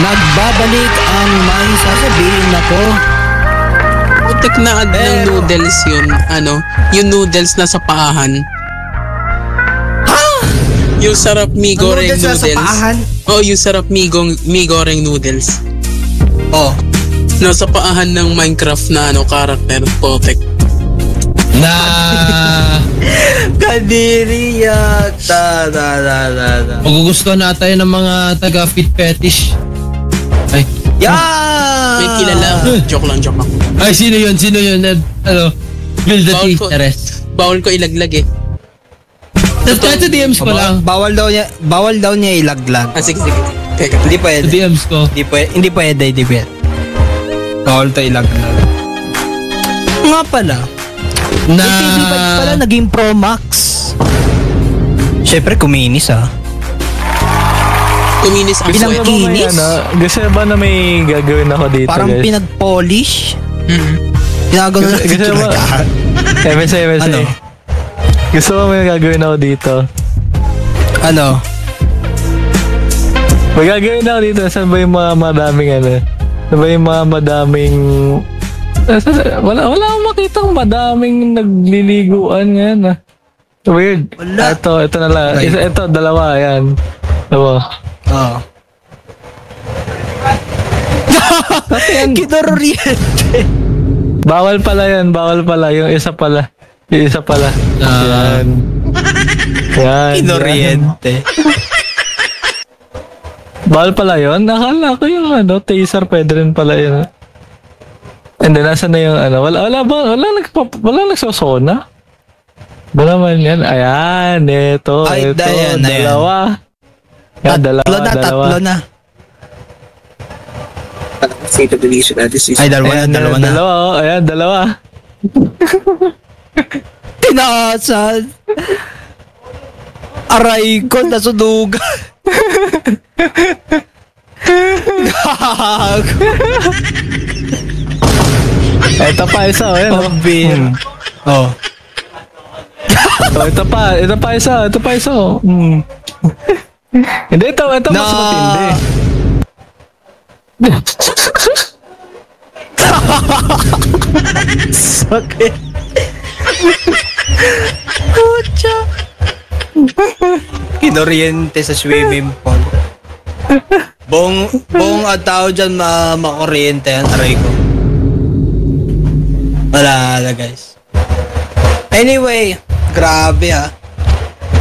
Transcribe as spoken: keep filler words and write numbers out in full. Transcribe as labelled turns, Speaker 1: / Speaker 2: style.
Speaker 1: Nagbabalik ang may sasabihin ako.
Speaker 2: Putik na ad ng noodles yun. Ano? Yung noodles na sa paahan.
Speaker 1: Ha?
Speaker 2: Yung sarap mi
Speaker 1: Ang
Speaker 2: goreng
Speaker 1: noodles na
Speaker 2: noodles.
Speaker 1: sa paahan?
Speaker 2: Oh, yung sarap mi, gong, mi goreng noodles.
Speaker 1: Oh.
Speaker 2: Nasa paahan ng Minecraft na ano, character. Putik.
Speaker 3: Na...
Speaker 1: Kadiri yata. Da, da, da, da.
Speaker 3: Magugustuhan na tayo ng mga taga-fit fetish. Ay.
Speaker 1: Yeah!
Speaker 2: May kilala. Joke lang, joke lang.
Speaker 3: Ay, sino yun? Sino yun? Ed- Ano? Build the
Speaker 2: Bawal ko,
Speaker 3: interest.
Speaker 2: bawal ko ilaglag eh.
Speaker 3: Tapos kahit sa D Ms ko lang.
Speaker 1: Bawal daw niya, bawal daw niya ilaglag.
Speaker 2: Ah, sige, sige. Teka,
Speaker 1: Hindi
Speaker 3: Sa
Speaker 1: pwede.
Speaker 3: D Ms ko.
Speaker 1: Hindi pwede, hindi pwede, hindi pwede. Bawal to ilaglag. Nga pala.
Speaker 3: Na...
Speaker 1: Yung T V five pala naging Pro Max. Siyempre kuminis ah.
Speaker 2: kuminis ang
Speaker 1: Ilang
Speaker 2: sweat.
Speaker 1: ki-
Speaker 4: May
Speaker 1: Kinis?
Speaker 4: ano, gusto ba na may gagawin ako dito,
Speaker 1: Parang
Speaker 4: guys?
Speaker 1: pinag-polish.
Speaker 2: Mhm.
Speaker 1: Ginagano na
Speaker 4: Gusto- gusto mo- M S A, M S A.
Speaker 1: Ano?
Speaker 4: Gusto mo may gagawin ako dito?
Speaker 1: Ano?
Speaker 4: May gagawin ako dito. Saan ba yung mga madaming ano? Saan ba yung mga madaming... Saan- Wala, wala akong makitang madaming nagliliguan ngayon ah. Weird.
Speaker 1: Wala.
Speaker 4: Ito, ito na lang.
Speaker 1: Right.
Speaker 4: Isa, ito, dalawa, yan. Dalawa.
Speaker 1: Oo. Kinoriente.
Speaker 4: Bawal pala yan, bawal pala. Yung isa pala. Yung isa pala.
Speaker 3: Ah.
Speaker 4: Yan. Yan.
Speaker 1: Kinoriente.
Speaker 4: Bawal pala yun? Nakala ko yung ano, taser pwede rin pala yun. And then, nasa na yung ano, wala, wala ba, wala, nagpa, wala nagsosona? Wala man yan. Ayan, ito,
Speaker 1: Ay,
Speaker 4: ito,
Speaker 1: da- yan, na yan.
Speaker 4: dalawa. Yan, dalawa,
Speaker 1: Tatlo na,
Speaker 4: dalawa.
Speaker 1: tatlo na.
Speaker 2: State of the nation at this
Speaker 1: Ay, dalawa na,
Speaker 4: Ayan,
Speaker 1: dalawa
Speaker 4: ayan,
Speaker 1: na.
Speaker 4: dalawa, oh, ayan, dalawa.
Speaker 1: Tinasan. Aray ko, nasudugan. Gago.
Speaker 4: Ito pa, isa, oh, ayan, oh.
Speaker 1: Pambir. Oh.
Speaker 4: Oh, ito pa, ito pa isa, ito pa isa, oh. Hmm. Hindi, ito, ito mas
Speaker 1: Na-
Speaker 4: matindi.
Speaker 1: Sakit. Pucha. Kinoriente sa swimming pool. Bong, bong at tao dyan ma makuryente yan, aray ko. Wala na guys. Anyway, grabe ha.